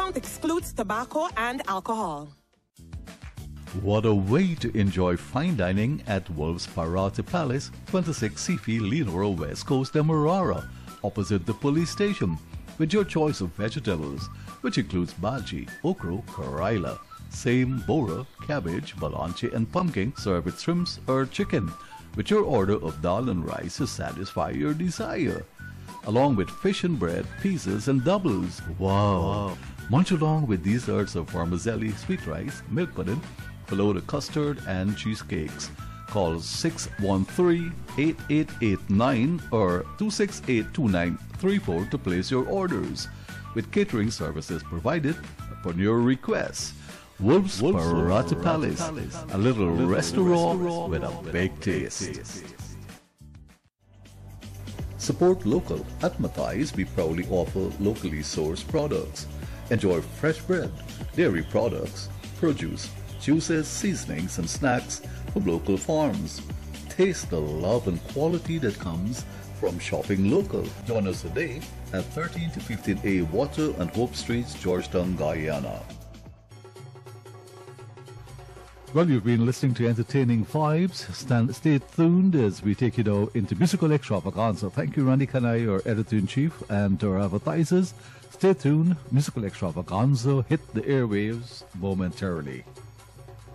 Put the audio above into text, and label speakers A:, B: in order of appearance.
A: Discount excludes tobacco and alcohol.
B: What a way to enjoy fine dining at Wolves Parati Palace, 26 Sifi, Lenora, West Coast, Demerara, opposite the police station, with your choice of vegetables, which includes bhaji, okra, karaila, same, bora, cabbage, balanchi and pumpkin, served with shrimps or chicken, with your order of dal and rice to satisfy your desire, along with fish and bread, pizzas and doubles. Wow! Munch along with desserts of vermicelli, sweet rice, milk pudding, followed with custard and cheesecakes. Call 613-8889 or 268-2934 to place your orders, with catering services provided upon your request. Wolves Parati Palace, a little restaurant with a big taste. Support local. At Matthias, we proudly offer locally sourced products. Enjoy fresh bread, dairy products, produce, juices, seasonings and snacks from local farms. Taste the love and quality that comes from shopping local. Join us today at 13 to 15A Water and Hope Streets, Georgetown, Guyana.
C: Well, you've been listening to Entertaining Vibes. Stay tuned as we take you now into musical extravaganza. Thank you, Randy Kanai, our editor-in-chief, and to our advertisers. Stay tuned. Musical extravaganza hit the airwaves momentarily.